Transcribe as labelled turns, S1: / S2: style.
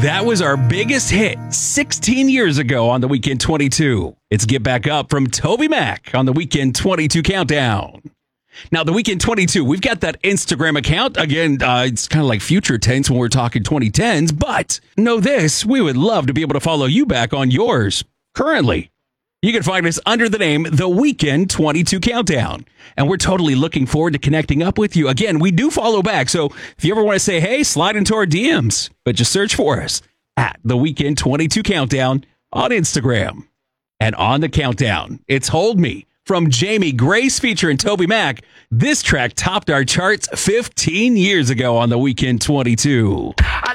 S1: That was our biggest hit 16 years ago on the Weekend 22. It's Get Back Up from Toby Mac on the Weekend 22 Countdown. Now, the Weekend 22, we've got that Instagram account. Again, it's kind of like future tense when we're talking 2010s, but know this, we would love to be able to follow you back on yours currently. You can find us under the name The Weekend 22 Countdown. And we're totally looking forward to connecting up with you. Again, we do follow back. So if you ever want to say, hey, slide into our DMs, but just search for us at The Weekend 22 Countdown on Instagram. And on the countdown, it's Hold Me from Jamie Grace featuring Toby Mac. This track topped our charts 15 years ago on the Weekend 22.